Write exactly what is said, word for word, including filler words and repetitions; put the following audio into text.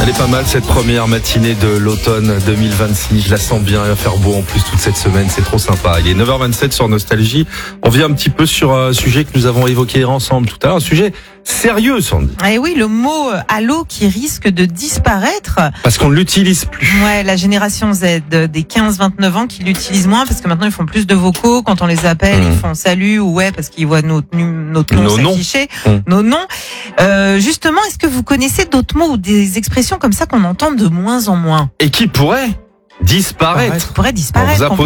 Elle est pas mal cette première matinée de l'automne deux mille vingt-six. Je la sens bien, il va faire beau en plus toute cette semaine, c'est trop sympa. Il est neuf heures vingt-sept sur Nostalgie. On vient un petit peu sur un sujet que nous avons évoqué ensemble tout à l'heure, un sujet sérieux, Sandy. Eh oui, le mot allô qui risque de disparaître. Parce qu'on ne l'utilise plus. Ouais, la génération Z des quinze vingt-neuf ans qui l'utilisent moins parce que maintenant ils font plus de vocaux. Quand on les appelle, mmh. ils font salut ou ouais parce qu'ils voient notre, notre nom s'afficher, mmh. nos noms. Euh, justement, est-ce que vous connaissez d'autres mots ou des expressions comme ça qu'on entend de moins en moins? Et qui pourraient disparaître? Pourrait disparaître.